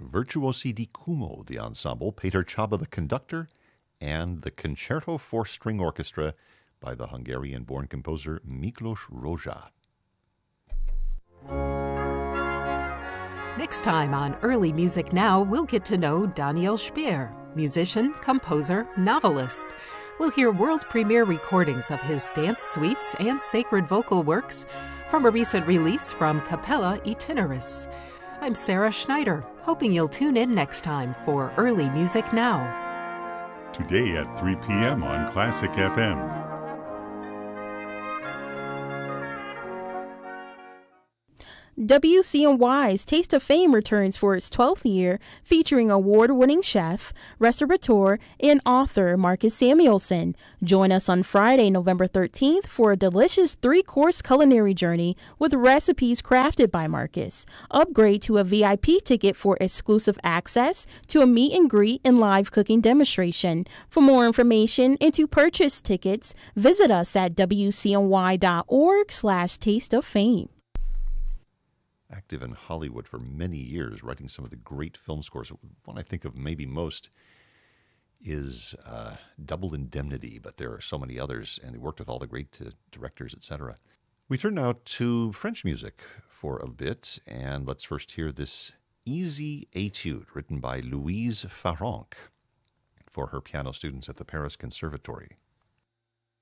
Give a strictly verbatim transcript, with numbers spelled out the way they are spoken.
Virtuosi di Cumo, the ensemble, Peter Csaba, the conductor, and the Concerto for String Orchestra by the Hungarian-born composer Miklos Rozsa. Next time on Early Music Now, we'll get to know Daniel Speer, musician, composer, novelist. We'll hear world premiere recordings of his dance suites and sacred vocal works from a recent release from Capella Itineris. I'm Sarah Schneider, hoping you'll tune in next time for Early Music Now. Today at three p.m. on Classic F M. W C N Y's Taste of Fame returns for its twelfth year, featuring award-winning chef, restaurateur, and author Marcus Samuelsson. Join us on Friday, November thirteenth for a delicious three-course culinary journey with recipes crafted by Marcus. Upgrade to a V I P ticket for exclusive access to a meet and greet and live cooking demonstration. For more information and to purchase tickets, visit us at W C N Y dot org slash taste of fame. Active in Hollywood for many years, writing some of the great film scores. One I think of maybe most is uh, Double Indemnity, but there are so many others, and he worked with all the great uh, directors, et cetera. We turn now to French music for a bit, and let's first hear this easy etude written by Louise Farrenc for her piano students at the Paris Conservatory.